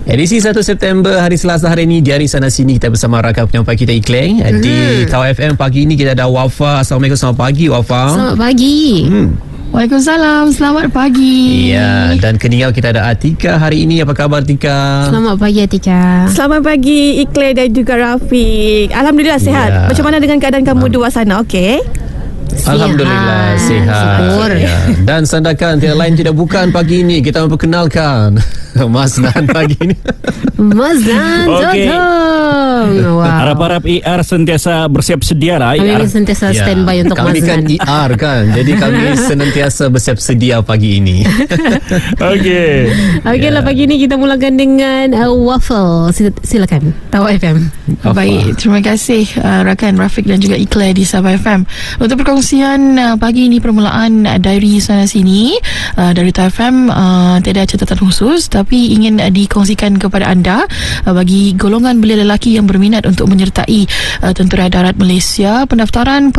Edisi 1 September hari Selasa hari ini, di hari sana sini kita bersama rakan penyampai kita Iklan di Tau FM. Pagi ini kita ada Wafa. Assalamualaikum, selamat pagi Wafa. Selamat pagi. Waalaikumsalam, selamat pagi. Ya, dan keningau kita ada Atika hari ini. Apa khabar Atika? Selamat pagi Atika. Selamat pagi Iklan dan juga Rafiq. Alhamdulillah sihat. Ya. Macam mana dengan keadaan kamu dua sana, okey? Alhamdulillah sihat. Syukur. Ya. Dan sandakan tiada lain tidak bukan pagi ini kita memperkenalkan Mas Nan pagi ini. Mas Dan Okey. Jotong. Wow. Harap-harap IR sentiasa bersiap sedia lah. Kami IR. ni sentiasa standby untuk kami Mas kan Dan. ER kan. Jadi kami senantiasa bersiap sedia pagi ini. Okey. Okey lah, pagi ni kita mulakan dengan waffle. Silakan Tau FM. Baik, terima kasih rakan Rafiq dan juga Iklan di Sabah FM untuk perkongsian pagi ini, permulaan diary sana sini dari Tau FM. Tiada catatan khusus tapi ingin dikongsikan kepada anda bagi golongan belia lelaki yang berminat untuk menyertai Tentera Darat Malaysia. Pendaftaran